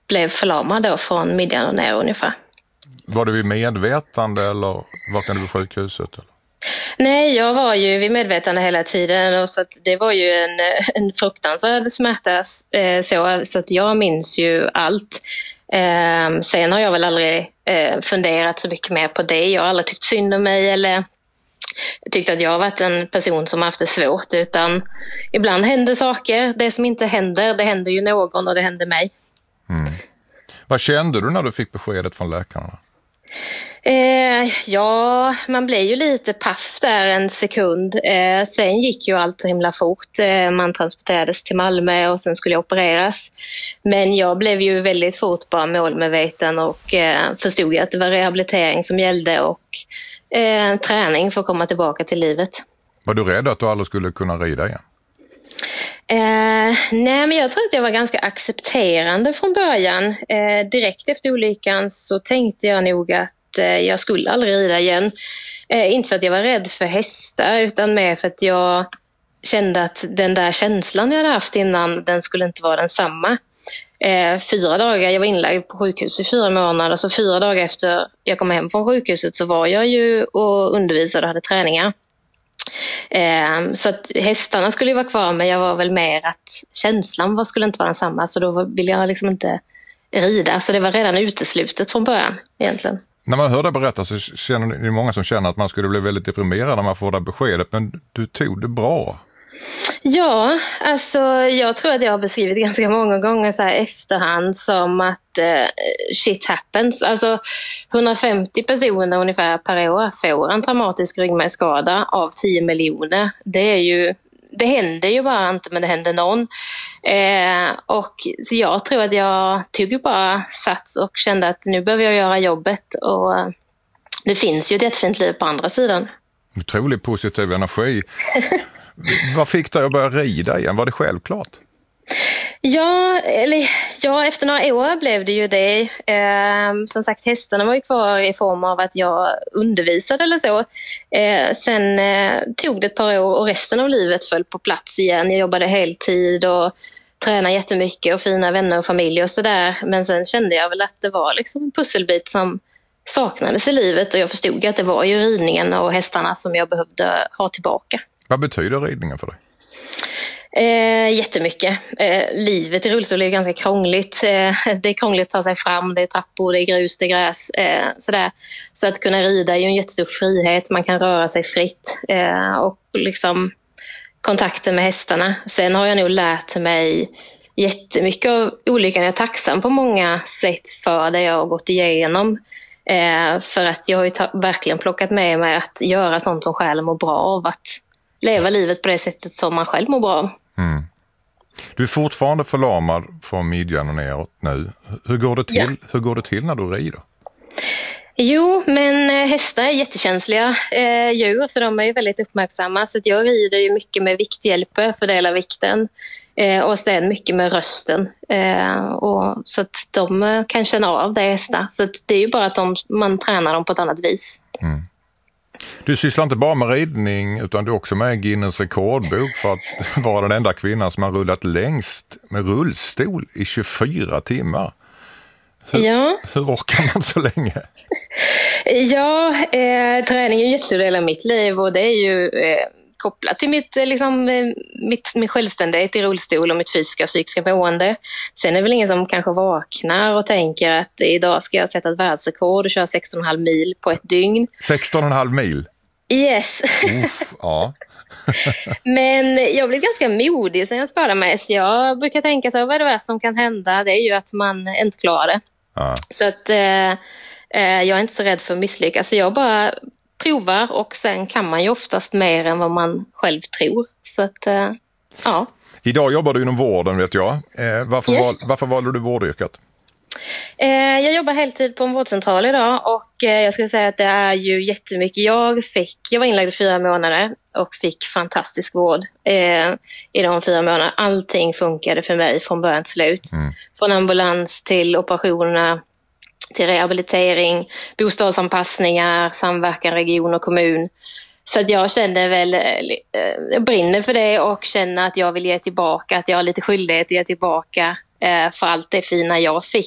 blev förlamad då från midjan och ner ungefär. Var du vid medvetande eller vaknade du på sjukhuset? Eller? Nej, jag var ju vid medvetande hela tiden och så att det var ju en fruktansvärd smärta så att jag minns ju allt. Sen har jag väl aldrig funderat så mycket mer på det. Jag har aldrig tyckt synd om mig eller tyckt att jag har varit en person som har haft det svårt, utan ibland händer saker. Det som inte händer, det händer ju någon och det händer mig. Vad kände du när du fick beskedet från läkarna? Ja, man blev ju lite paff där en sekund. Sen gick ju allt så himla fort. Man transporterades till Malmö och sen skulle jag opereras. Men jag blev ju väldigt fort bara målmedveten och förstod att det var rehabilitering som gällde och träning för att komma tillbaka till livet. Var du rädd att du aldrig skulle kunna rida igen? Nej, men jag tror att jag var ganska accepterande från början. Direkt efter olyckan så tänkte jag nog att jag skulle aldrig rida igen. Inte för att jag var rädd för hästar utan mer för att jag kände att den där känslan jag hade haft innan, den skulle inte vara densamma. 4 dagar, jag var inlagd på sjukhus i 4 månader, så 4 dagar efter jag kom hem från sjukhuset så var jag ju och undervisade och hade träningar. Så att hästarna skulle ju vara kvar, men jag var väl mer att känslan skulle inte vara densamma, så då ville jag liksom inte rida, så det var redan uteslutet från början egentligen. När man hör det berätta så känner det många som känner att man skulle bli väldigt deprimerad när man får det beskedet, men du tog det bra. Ja, alltså jag tror att jag har beskrivit ganska många gånger så här efterhand som att shit happens. Alltså 150 personer ungefär per år får en traumatisk ryggmärgsskada av 10 miljoner. Det händer ju bara inte, men det händer någon. Och så jag tror att jag tog bara sats och kände att nu behöver jag göra jobbet, och det finns ju ett jättefint liv på andra sidan. Otroligt positiv energi. Vad fick dig att börja rida igen? Var det självklart? Ja, efter några år blev det ju det. Som sagt, hästarna var ju kvar i form av att jag undervisade eller så. Sen tog det ett par år och resten av livet föll på plats igen. Jag jobbade heltid och tränade jättemycket och fina vänner och familj och sådär. Men sen kände jag väl att det var liksom en pusselbit som saknades i livet, och jag förstod att det var ju ridningen och hästarna som jag behövde ha tillbaka. Vad betyder ridningen för dig? Jättemycket. Livet i rullstol är ganska krångligt. Det är krångligt att ta sig fram, det är trappor, det är grus, det är gräs. Sådär. Så att kunna rida är ju en jättestor frihet. Man kan röra sig fritt och liksom kontakten med hästarna. Sen har jag nog lärt mig jättemycket av olyckan. Jag är tacksam på många sätt för det jag har gått igenom. För att jag har ju verkligen plockat med mig att göra sånt som själv mår bra av, att leva livet på det sättet som man själv mår bra av. Du är fortfarande förlamad från midjan och neråt nu. Hur går det till? Ja. Hur går det till när du rider? Jo, men hästar är jättekänsliga djur, så de är ju väldigt uppmärksamma. Så att jag rider ju mycket med vikthjälper för att fördela vikten. Och sen mycket med rösten. Så att de kan känna av det hästar. Så att det är ju bara att man tränar dem på ett annat vis. Du sysslar inte bara med ridning utan du är också med i Guinness rekordbok för att vara den enda kvinnan som har rullat längst med rullstol i 24 timmar. Hur orkar man så länge? Ja, träning är en jättestor del av mitt liv, och det är ju kopplat till min självständighet i rullstol och mitt fysiska och psykiska mående. Sen är det väl ingen som kanske vaknar och tänker att idag ska jag sätta ett världsrekord och köra 16,5 mil på ett dygn. 16,5 mil? Yes. Ja. Men jag blev ganska modig sen jag skadade mig, så jag brukar tänka så, vad är det värsta som kan hända? Det är ju att man inte klarar det. Ja. Så att jag är inte så rädd för att misslyckas, så jag bara provar, och sen kan man ju oftast mer än vad man själv tror. Så att, ja. Idag jobbar du inom vården, vet jag. Varför valde du vårdyrket? Jag jobbar heltid på en vårdcentral idag, och jag skulle säga att det är ju jättemycket. Jag var inlagd i 4 månader och fick fantastisk vård i de 4 månaderna. Allting funkade för mig från början till slut. Från ambulans till operationer, till rehabilitering, bostadsanpassningar, samverkan region och kommun. Så att jag känner väl, jag brinner för det och känner att jag vill ge tillbaka, att jag har lite skyldighet att ge tillbaka för allt det fina jag fick.